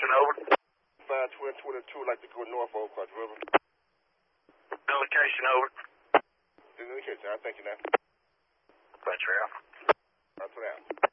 location, over. 51222, like to go north over across the river. Good location, over. Good location, I thank you now. Roger. That's what out.